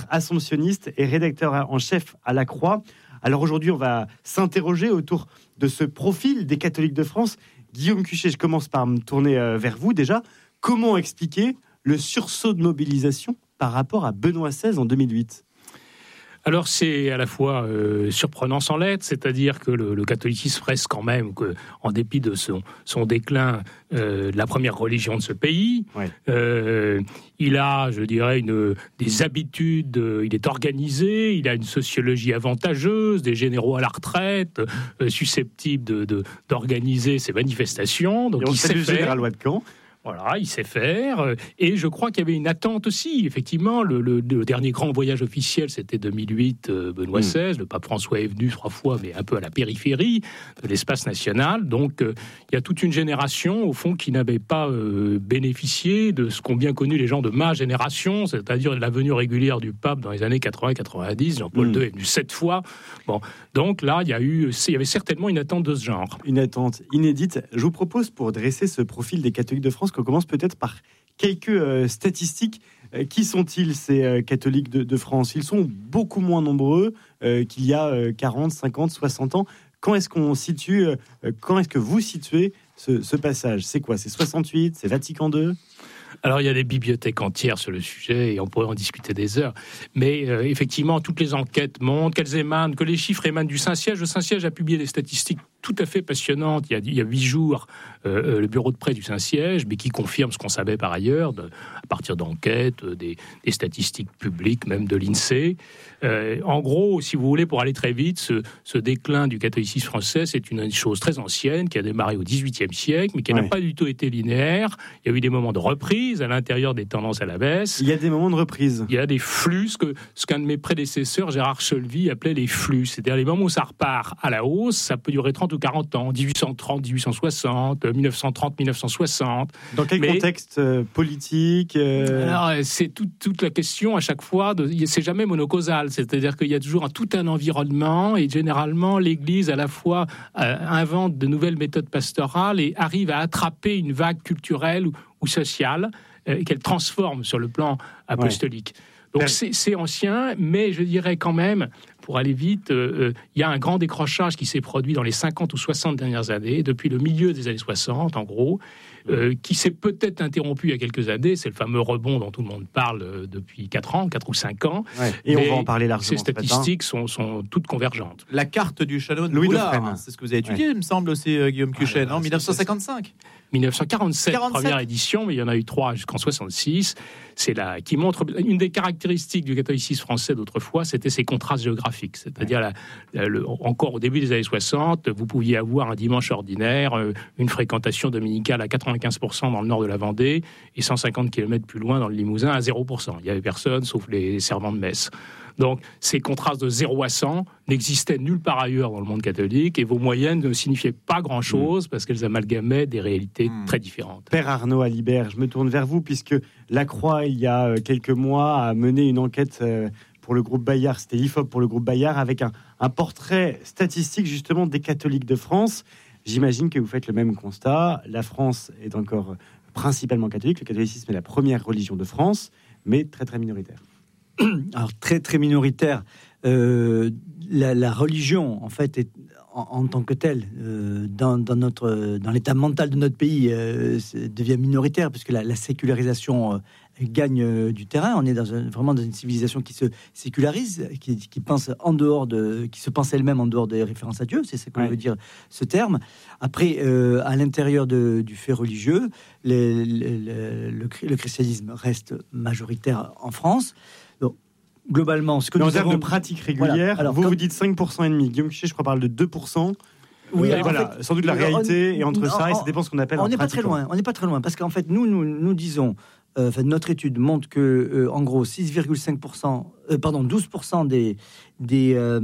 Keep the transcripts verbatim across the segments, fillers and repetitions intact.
prêtre assomptionniste et rédacteur en chef à La Croix. Alors aujourd'hui, on va s'interroger autour de ce profil des catholiques de France. Guillaume Cuchet, je commence par me tourner vers vous déjà. Comment expliquer le sursaut de mobilisation par rapport à Benoît seize en deux mille huit ? Alors c'est à la fois euh, surprenant sans l'être, c'est-à-dire que le, le catholicisme reste quand même, que, en dépit de son, son déclin, euh, de la première religion de ce pays. Ouais. Euh, il a, je dirais, une, des habitudes, euh, il est organisé, il a une sociologie avantageuse, des généraux à la retraite, euh, susceptibles de, de, d'organiser ses manifestations. Donc Et on il sait le faire. général Watcan. Voilà, il sait faire. Et je crois qu'il y avait une attente aussi. Effectivement, le, le, le dernier grand voyage officiel, c'était deux mille huit, euh, Benoît seize. Mmh. Le pape François est venu trois fois, mais un peu à la périphérie de l'espace national. Donc, euh, il y a toute une génération, au fond, qui n'avait pas euh, bénéficié de ce qu'ont bien connu les gens de ma génération, c'est-à-dire la venue régulière du pape dans les années quatre-vingts quatre-vingt-dix. Jean-Paul mmh. deux est venu sept fois. Bon, donc là, il y a eu, il y avait certainement une attente de ce genre. Une attente inédite. Je vous propose, pour dresser ce profil des catholiques de France, qu'on commence peut-être par quelques euh, statistiques. Euh, qui sont-ils, ces euh, catholiques de, de France ? Ils sont beaucoup moins nombreux euh, qu'il y a euh, quarante, cinquante, soixante ans. Quand est-ce qu'on situe, euh, quand est-ce que vous situez ce, ce passage ? C'est quoi ? C'est soixante-huit ? C'est Vatican deux ? Alors, il y a des bibliothèques entières sur le sujet et on pourrait en discuter des heures. Mais euh, effectivement, toutes les enquêtes montrent qu'elles émanent, que les chiffres émanent du Saint-Siège. Le Saint-Siège a publié des statistiques tout à fait passionnantes. Il y a, il y a huit jours, euh, le bureau de presse du Saint-Siège, mais qui confirme ce qu'on savait par ailleurs, de, à partir d'enquêtes, des, des statistiques publiques, même de l'INSEE. Euh, en gros, si vous voulez, pour aller très vite, ce, ce déclin du catholicisme français, c'est une chose très ancienne qui a démarré au dix-huitième siècle, mais qui ouais. n'a pas du tout été linéaire. Il y a eu des moments de reprise à l'intérieur des tendances à la baisse. Il y a des moments de reprise. Il y a des flux, ce, que, ce qu'un de mes prédécesseurs, Gérard Cholvy, appelait les flux. C'est-à-dire les moments où ça repart à la hausse, ça peut durer trente ou quarante ans, dix-huit cent trente, dix-huit cent soixante, dix-neuf cent trente, dix-neuf cent soixante. Dans quel Mais, contexte euh, politique euh... Alors, c'est tout, toute la question à chaque fois, de, c'est jamais monocausal, c'est-à-dire qu'il y a toujours un, tout un environnement et généralement l'Église à la fois euh, invente de nouvelles méthodes pastorales et arrive à attraper une vague culturelle ou, ou sociale euh, qu'elle transforme sur le plan apostolique. Ouais. Donc c'est, c'est ancien, mais je dirais quand même, pour aller vite, il euh, y a un grand décrochage qui s'est produit dans les cinquante ou soixante dernières années, depuis le milieu des années soixante en gros, euh, qui s'est peut-être interrompu il y a quelques années. C'est le fameux rebond dont tout le monde parle euh, depuis quatre ans, quatre ou cinq ans. Ouais, et on va en parler largement. Ces statistiques sont, sont toutes convergentes. La carte du château de Boulard, c'est ce que vous avez étudié, ouais. il me semble aussi, euh, Guillaume Cuchet, ah, non, dix-neuf cent cinquante-cinq dix-neuf cent quarante-sept, quarante-sept première édition, mais il y en a eu trois jusqu'en soixante-six. C'est là qui montre une des caractéristiques du catholicisme français d'autrefois, c'était ses contrastes géographiques. C'est-à-dire, la, la, le, encore au début des années soixante, vous pouviez avoir un dimanche ordinaire, une fréquentation dominicale à quatre-vingt-quinze pour cent dans le nord de la Vendée et cent cinquante kilomètres plus loin dans le Limousin à zéro pour cent. Il n'y avait personne sauf les servants de messe. Donc, ces contrastes de zéro à cent n'existaient nulle part ailleurs dans le monde catholique et vos moyennes ne signifiaient pas grand-chose mmh. parce qu'elles amalgamaient des réalités mmh. très différentes. Père Arnaud Alibert, je me tourne vers vous puisque La Croix, il y a quelques mois, a mené une enquête pour le groupe Bayard, c'était l'I F O P pour le groupe Bayard, avec un, un portrait statistique justement des catholiques de France. J'imagine que vous faites le même constat. La France est encore principalement catholique. Le catholicisme est la première religion de France, mais très très minoritaire. Alors très très minoritaire. Euh, la, la religion, en fait, est en, en tant que telle, euh, dans, dans notre, dans l'état mental de notre pays, euh, devient minoritaire puisque la, la sécularisation euh, gagne euh, du terrain. On est dans un, vraiment dans une civilisation qui se sécularise, qui, qui pense en dehors de, qui se pense elle-même en dehors des références à Dieu. C'est ce que ouais. veut dire ce terme. Après, euh, à l'intérieur de, du fait religieux, les, les, le, le, le christianisme reste majoritaire en France. Donc, globalement, ce que mais nous en termes avons... de pratique régulière, voilà. Alors, vous quand... vous dites cinq pour cent et demi. Guillaume Cuchet, je crois, parle de deux pour cent. Oui, euh, alors, voilà, en fait, sans doute la réalité on, et entre on, ça on, et ça dépend ce qu'on appelle. On n'est pas très loin. On n'est pas très loin parce qu'en fait, nous, nous, nous disons, euh, enfin, notre étude montre que, euh, en gros, six virgule cinq pour cent, euh, pardon, douze pour cent des des euh,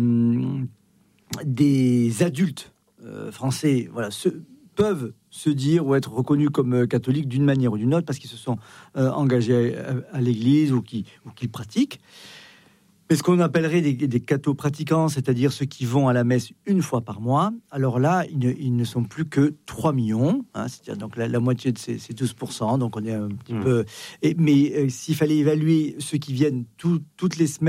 des adultes euh, français, voilà, se, peuvent se dire ou être reconnus comme catholiques d'une manière ou d'une autre parce qu'ils se sont euh, engagés à, à l'Église ou qui ou qu'ils pratiquent. Mais ce qu'on appellerait des, des cathos pratiquants, c'est-à-dire ceux qui vont à la messe une fois par mois, alors là, ils ne, ils ne sont plus que trois millions, hein, c'est-à-dire donc la, la moitié de ces, ces douze pour cent, donc on est un petit mmh. peu... Et, mais euh, s'il fallait évaluer ceux qui viennent tout, toutes les semaines,